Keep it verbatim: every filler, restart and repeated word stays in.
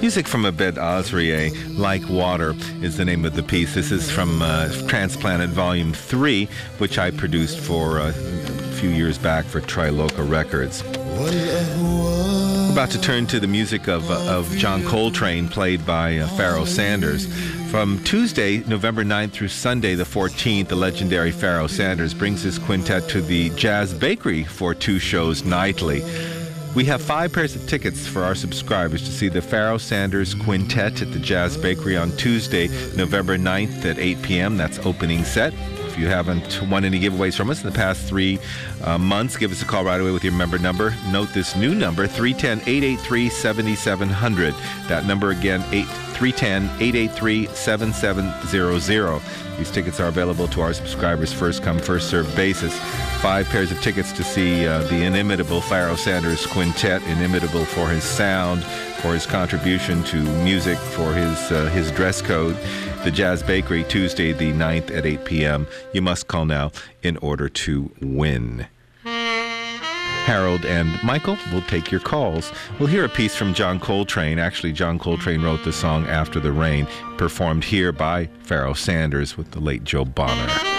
Music from Abed Azrieh, Like Water, is the name of the piece. This is from uh, Transplanted Volume three, which I produced for uh, a few years back for Triloka Records. We're about to turn to the music of, uh, of John Coltrane, played by uh, Pharoah Sanders. From Tuesday, November ninth through Sunday, the fourteenth, the legendary Pharoah Sanders brings his quintet to the Jazz Bakery for two shows nightly. We have five pairs of tickets for our subscribers to see the Pharoah Sanders Quintet at the Jazz Bakery on Tuesday, November ninth at eight p.m. That's opening set. If you haven't won any giveaways from us in the past three uh, months, give us a call right away with your member number. Note this new number, three one zero, eight eight three, seven seven zero zero. That number again, three one zero, eight eight three, seven seven zero zero. These tickets are available to our subscribers first come, first served basis. Five pairs of tickets to see uh, the inimitable Pharoah Sanders Quintet, inimitable for his sound, for his contribution to music, for his uh, his dress code. The Jazz Bakery, Tuesday the ninth at eight p.m. You must call now in order to win. Harold and Michael will take your calls. We'll hear a piece from John Coltrane. Actually, John Coltrane wrote the song After the Rain, performed here by Pharoah Sanders with the late Joe Bonner.